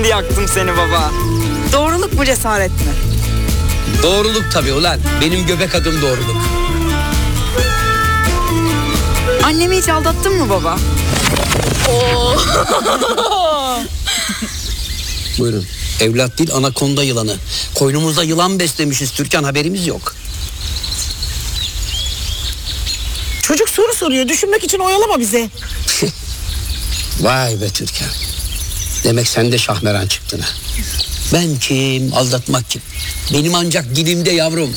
Şimdi yaktım seni baba. Doğruluk mu cesaret mi? Doğruluk tabii ulan. Benim göbek adım doğruluk. Annemi hiç aldattın mı baba? Buyurun. Evlat değil anakonda yılanı. Koynumuzda yılan beslemişiz Türkan, haberimiz yok. Çocuk soru soruyor. Düşünmek için oyalama bize. Vay be Türkan. Demek sen de şahmeran çıktın ha. Ben kim, aldatmak kim? Benim ancak dilimde yavrum.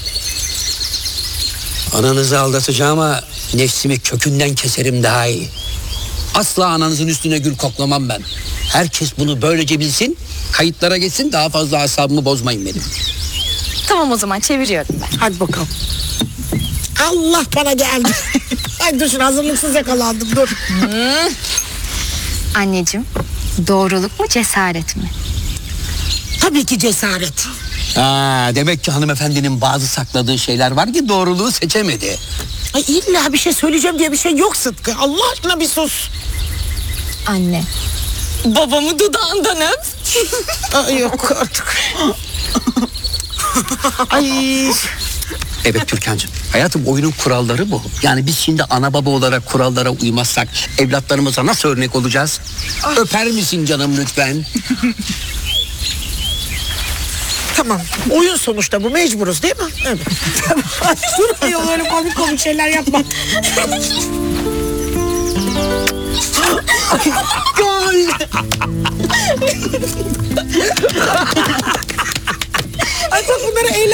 Ananızı aldatacağıma nefsimi kökünden keserim daha iyi. Asla ananızın üstüne gül koklamam ben. Herkes bunu böylece bilsin, kayıtlara geçsin, daha fazla asabımı bozmayın benim. Tamam o zaman çeviriyorum ben. Hadi bakalım. Allah bana geldi. Ay dur, hazırlıksız yakalandım, dur. Anneciğim, doğruluk mu cesaret mi? Tabii ki cesaret. Demek ki hanımefendinin bazı sakladığı şeyler var ki doğruluğu seçemedi. Ay illa bir şey söyleyeceğim diye bir şey yok Sıtkı. Allah aşkına bir sus. Anne. Babamı dudağından öp. Ay, yok artık. Ay. Evet Türkan'cığım, hayatım oyunun kuralları bu. Yani biz şimdi ana baba olarak kurallara uymazsak evlatlarımıza nasıl örnek olacağız? Öper misin canım lütfen? Tamam. Oyun sonuçta bu, mecburuz değil mi? Evet. Ay, dur ayol, öyle komik komik şeyler yapma. Gol. Ay bak, bunları